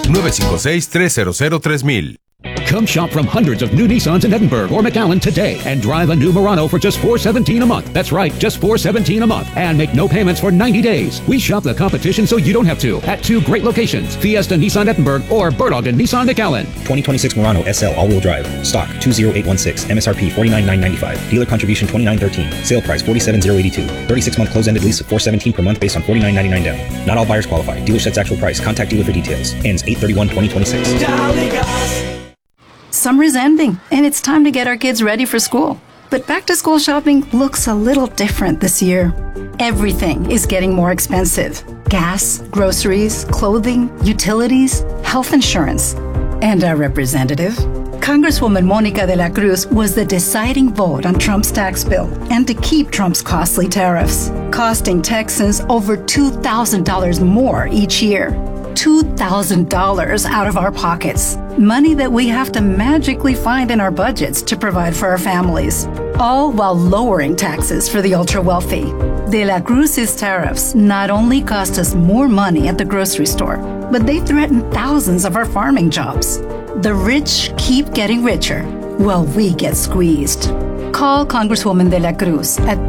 956-300-3000. Come shop from hundreds of new Nissans in Edinburgh or McAllen today and drive a new Murano for just $417 a month. That's right, just $417 a month. And make no payments for 90 days. We shop the competition so you don't have to at 2 great locations, Fiesta Nissan Edinburgh or Berloggen Nissan McAllen. 2026 Murano SL all-wheel drive. Stock 20816. MSRP 49995. Dealer contribution 2913. Sale price 47082. 36-month close-ended lease of $417 per month based on $49.99 down. Not all buyers qualify. Dealer sets actual price. Contact dealer for details. Ends 8/31/2026. Summer is ending, and it's time to get our kids ready for school. But back-to-school shopping looks a little different this year. Everything is getting more expensive. Gas, groceries, clothing, utilities, health insurance. And our representative, Congresswoman Monica de la Cruz, was the deciding vote on Trump's tax bill and to keep Trump's costly tariffs, costing Texans over $2,000 more each year. $2,000 out of our pockets. Money that we have to magically find in our budgets to provide for our families. All while lowering taxes for the ultra-wealthy. De la Cruz's tariffs not only cost us more money at the grocery store, but they threaten thousands of our farming jobs. The rich keep getting richer while we get squeezed. Call Congresswoman de la Cruz at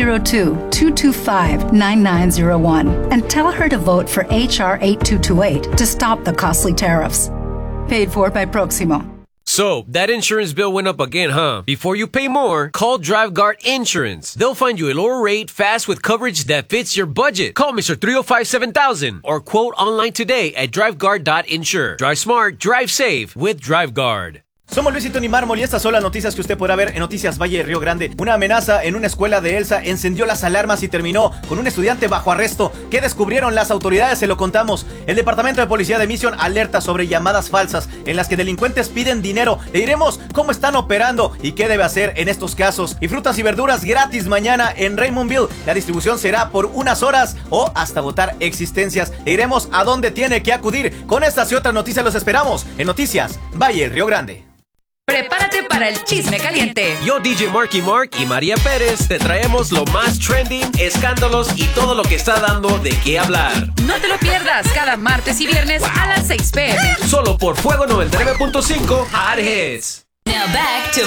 202-225-9901 and tell her to vote for H.R. 8228 to stop the costly tariffs. Paid for by Proximo. So, that insurance bill went up again, huh? Before you pay more, call DriveGuard Insurance. They'll find you a lower rate fast with coverage that fits your budget. Call Mr. 305-7000 or quote online today at DriveGuard.insure. Drive smart, drive safe with DriveGuard. Somos Luisito y Mármol y estas son las noticias que usted podrá ver en Noticias Valle de Río Grande. Una amenaza en una escuela de Elsa encendió las alarmas y terminó con un estudiante bajo arresto. ¿Qué descubrieron las autoridades? Se lo contamos. El Departamento de Policía de Mission alerta sobre llamadas falsas en las que delincuentes piden dinero. Le diremos cómo están operando y qué debe hacer en estos casos. Y frutas y verduras gratis mañana en Raymondville. La distribución será por unas horas o hasta agotar existencias. Le diremos a dónde tiene que acudir. Con estas y otras noticias los esperamos en Noticias Valle Río Grande. Prepárate para el chisme caliente. Yo, DJ Marky Mark y María Pérez, te traemos lo más trending, escándalos y todo lo que está dando de qué hablar. No te lo pierdas cada martes y viernes a las 6 p.m. Solo por Fuego 99.5 Hot Hits. Now back to